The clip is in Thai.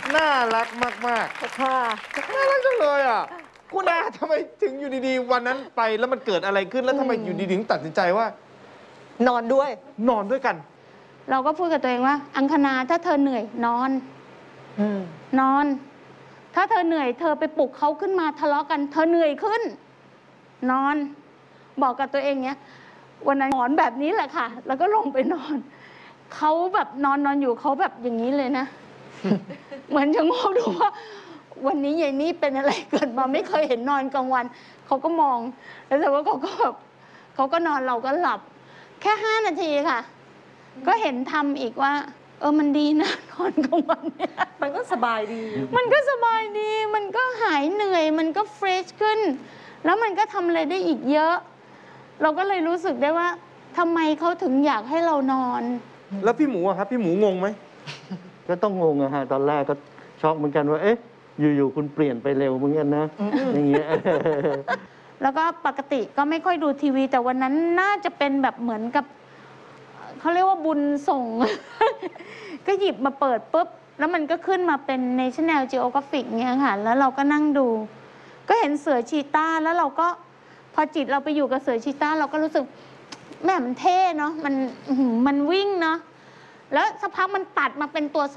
น่ารักมากๆค่ะน่ารักจังเลยอ่ะคุณอาทำไมถึงอยู่ดีๆวันนั้นไปแล้วมันเกิดอะไรขึ้นแล้วทำไมอยู่ดีๆถึงตัดสินใจว่านอนด้วยกันเราก็พูดกับตัวเองว่าอังคณาถ้าเธอเหนื่อยนอนนอน ถ้าเธอเหนื่อยเธอไปปลุกเขาขึ้นมาทะเลาะกันเธอเหนื่อยขึ้นนอนบอกกับตัวเองเนี้ยวันนั้นหมอนแบบนี้แหละค่ะแล้วก็ลงไปนอนเขาแบบนอนอยู่เขาแบบอย่างนี้เลยนะ เหมือนจะงงดูว่าวันนี้ยายนี่เป็นอะไรเกิดมาไม่เคยเห็นนอนกลางวันเขาก็มองแล้วแต่ว่าเขาก็แบบเขาก็นอนเราก็หลับแค่5 นาทีค่ะก็เห็นทำอีกว่ามันดีนะนอนกลางวันเนี่ยมันก็สบายดีมันก็สบายดีมันก็หายเหนื่อยมันก็เฟรชขึ้นแล้วมันก็ทำอะไรได้อีกเยอะเราก็เลยรู้สึกได้ว่าทำไมเขาถึงอยากให้เรานอนแล้วพี่หมูอะครับพี่หมูงงไหมก็ต้องงงอะฮะตอนแรกก็ช็อกเหมือนกันว่าเอ๊ะอยู่ๆคุณเปลี่ยนไปเร็วเหมือนกันนะอย่างเงี้ยแล้วก็ปกติก็ไม่ค่อยดูทีวีแต่วันนั้นน่าจะเป็นแบบเหมือนกับเขาเรียกว่าบุญส่ง ก็หยิบมาเปิดปุ๊บแล้วมันก็ขึ้นมาเป็น National Geographic เงี้ยค่ะแล้วเราก็นั่งดูก็เห็นเสือชีต้าแล้วเราก็พอจิตเราไปอยู่กับเสือชีต้าเราก็รู้สึกแม่มันเท่เนาะมันวิ่งเนาะแล้วสักพักมันตัดมาเป็นตัว